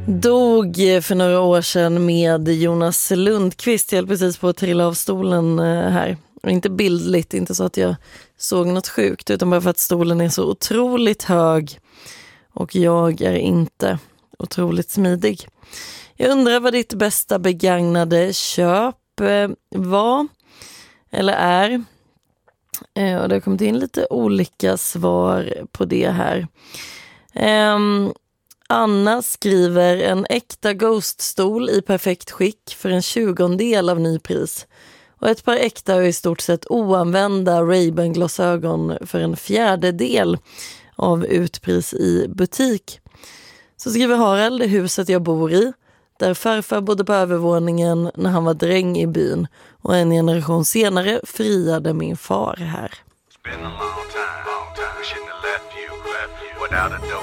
Dog för några år sedan med Jonas Lundqvist. Jag höll precis på att trilla av stolen här. Och inte bildligt, inte så att jag såg något sjukt, utan bara för att stolen är så otroligt hög och jag är inte otroligt smidig. Jag undrar vad ditt bästa begagnade köp var eller är. Och det har kommit in lite olika svar på det här. Anna skriver en äkta Ghost-stol i perfekt skick för en 20-del av nypris. Och ett par äkta och i stort sett oanvända Ray-Ban-glasögon för en 1/4 av utpris i butik. Så skriver Harald, det huset jag bor i, där farfar bodde på övervåningen när han var dräng i byn. Och en generation senare friade min far här.